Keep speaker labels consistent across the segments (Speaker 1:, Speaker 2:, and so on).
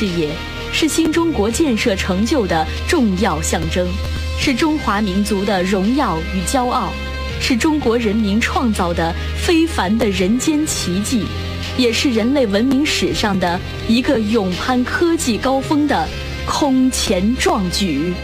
Speaker 1: 事业，是新中国建设成就的重要象征，是中华民族的荣耀与骄傲，是中国人民创造的非凡的人间奇迹，也是人类文明史上的一个勇攀科技高峰的空前壮举。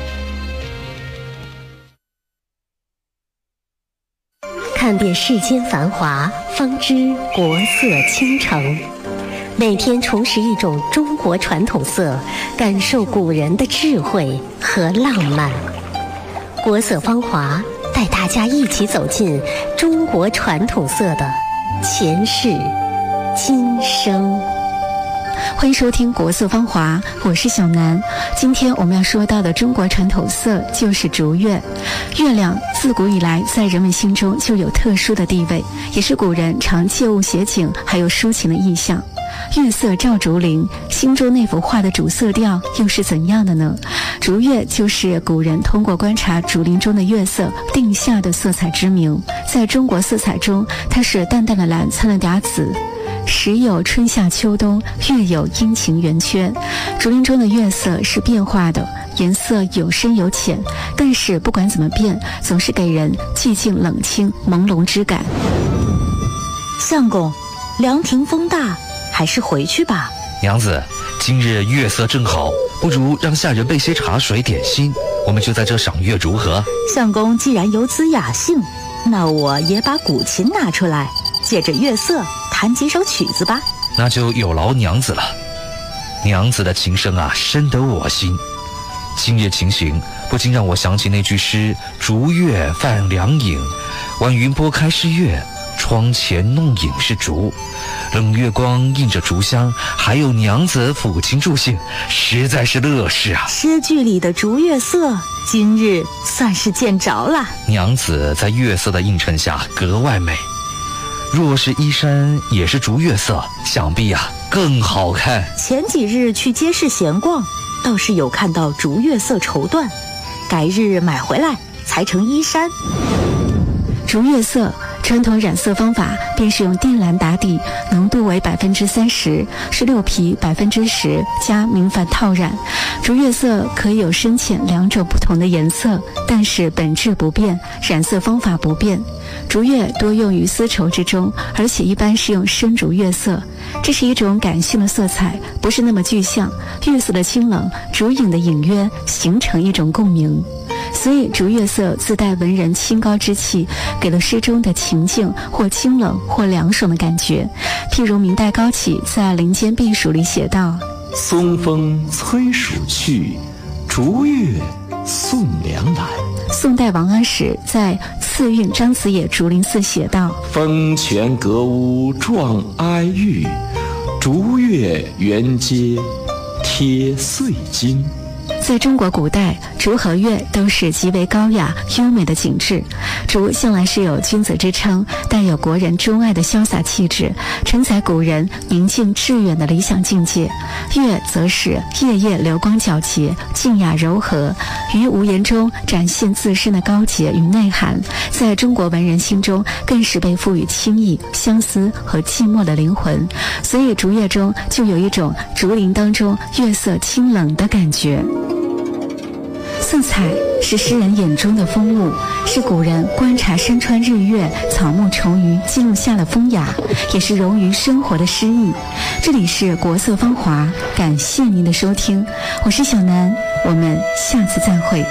Speaker 2: 看遍世间繁华，方知国色倾城。每天重拾一种中国传统色，感受古人的智慧和浪漫。国色芳华带大家一起走进中国传统色的前世今生。
Speaker 3: 欢迎收听国色芳华，我是小南。今天我们要说到的中国传统色就是竹月。月亮自古以来在人们心中就有特殊的地位，也是古人常借物写景还有抒情的意象。月色照竹林，心中那幅画的主色调又是怎样的呢？竹月就是古人通过观察竹林中的月色定下的色彩之名。在中国色彩中，它是淡淡的蓝掺了点紫，时有春夏秋冬，月有阴晴圆缺。竹林中的月色是变化的，颜色有深有浅，但是不管怎么变，总是给人寂静冷清朦胧之感。
Speaker 4: 相公，凉亭风大，还是回去吧。
Speaker 5: 娘子，今日月色正好，不如让下人备些茶水点心，我们就在这赏月如何？
Speaker 4: 相公既然有此雅兴，那我也把古琴拿出来，借着月色弹几首曲子吧。
Speaker 5: 那就有劳娘子了。娘子的琴声啊，深得我心。今夜情形不禁让我想起那句诗：竹月泛凉影，晚云拨开是月，窗前弄影是竹。冷月光映着竹香，还有娘子抚琴助兴，实在是乐事啊。
Speaker 4: 诗句里的竹月色，今日算是见着了。
Speaker 5: 娘子在月色的映衬下格外美，若是衣衫也是竹月色，想必啊更好看。
Speaker 4: 前几日去街市闲逛，倒是有看到竹月色绸缎，改日买回来裁成衣衫。
Speaker 3: 竹月色传统染色方法便是用靛蓝打底，浓度为30%，是六皮10%加明矾套染。竹月色可以有深浅两种不同的颜色，但是本质不变，染色方法不变。竹月多用于丝绸之中，而且一般是用深竹月色，这是一种感性的色彩，不是那么具象。月色的清冷，竹影的隐约，形成一种共鸣。所以竹月色自带文人清高之气，给了诗中的情境或清冷或凉爽的感觉。譬如明代高启在《林间避暑》里写道：
Speaker 6: 松风催暑去，竹月送凉来。
Speaker 3: 宋代王安石在《次韵张子野竹林寺》写道：
Speaker 6: 风泉阁屋壮哀郁，竹月圆阶贴碎金。
Speaker 3: 在中国古代，竹和月都是极为高雅优美的景致。竹向来是有君子之称，带有国人钟爱的潇洒气质，承载古人宁静致远的理想境界。月则是夜夜流光皎洁，静雅柔和，于无言中展现自身的高洁与内涵，在中国文人心中更是被赋予清逸、相思和寂寞的灵魂。所以竹月中就有一种竹林当中月色清冷的感觉。色彩是诗人眼中的风物，是古人观察山川日月、草木虫鱼记录下的风雅，也是融于生活的诗意。这里是国色芳华，感谢您的收听，我是小南，我们下次再会。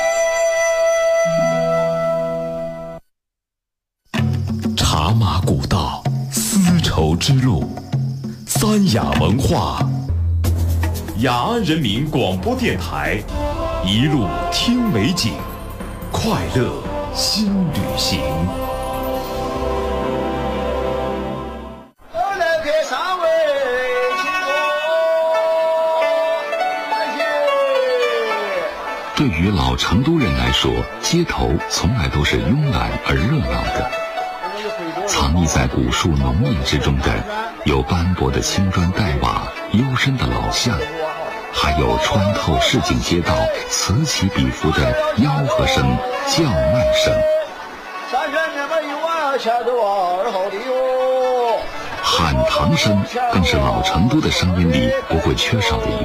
Speaker 6: 茶马古道，丝绸之路，三雅文化，雅安人民广播电台。一路听美景，快乐新旅行。
Speaker 7: 对于老成都人来说，街头从来都是慵懒而热闹的。藏匿在古树浓荫之中的，有斑驳的青砖黛瓦、幽深的老巷，还有穿透市井街道此起彼伏的吆喝声、叫卖声。喊堂声更是老成都的声音里不会缺少的一